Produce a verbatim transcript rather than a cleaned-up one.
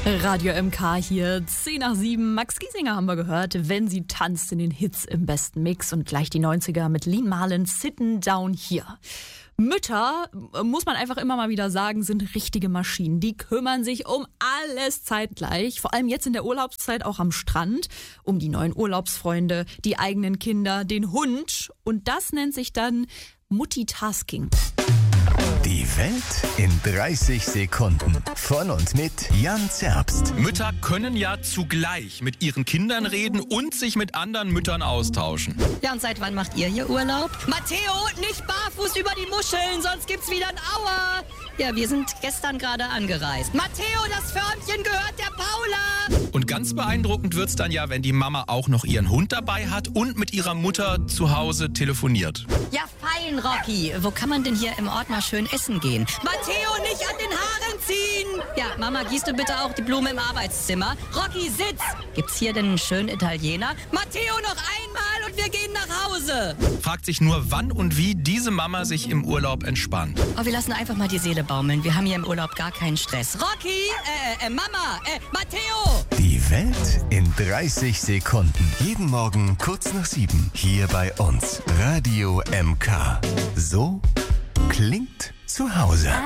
Radio M K hier, zehn nach sieben. Max Giesinger haben wir gehört, wenn sie tanzt in den Hits im besten Mix und gleich die neunziger mit Lean Marlin, Sittin' Down Here. Mütter, muss man einfach immer mal wieder sagen, sind richtige Maschinen. Die kümmern sich um alles zeitgleich, vor allem jetzt in der Urlaubszeit auch am Strand, um die neuen Urlaubsfreunde, die eigenen Kinder, den Hund. Und das nennt sich dann Multitasking. Die Welt in dreißig Sekunden. Von und mit Jan Zerbst. Mütter können ja zugleich mit ihren Kindern reden und sich mit anderen Müttern austauschen. Ja, und seit wann macht ihr hier Urlaub? Matteo, nicht barfuß über die Muscheln, sonst gibt's wieder ein Aua. Ja, wir sind gestern gerade angereist. Matteo, das Förmchen gehört der Paula. Und ganz beeindruckend wird's dann ja, wenn die Mama auch noch ihren Hund dabei hat und mit ihrer Mutter zu Hause telefoniert. Ja, fein, Rocky. Wo kann man denn hier im Ort mal schön essen gehen? Matteo, nicht an den Haaren ziehen! Ja, Mama, gießt du bitte auch die Blume im Arbeitszimmer? Rocky, sitz! Gibt's hier denn einen schönen Italiener? Matteo, noch einmal und wir gehen nach Hause! Fragt sich nur, wann und wie diese Mama sich im Urlaub entspannt. Oh, wir lassen einfach mal die Seele baumeln. Wir haben hier im Urlaub gar keinen Stress. Rocky, äh, äh, Mama, äh, Matteo! Die Welt in dreißig Sekunden. Jeden Morgen kurz nach sieben. Hier bei uns. Radio M K. So klingt zu Hause.